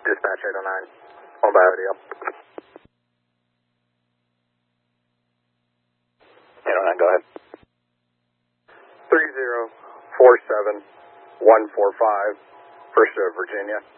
Dispatch 809. On by audio. 809, go ahead. 3047145, First of Virginia.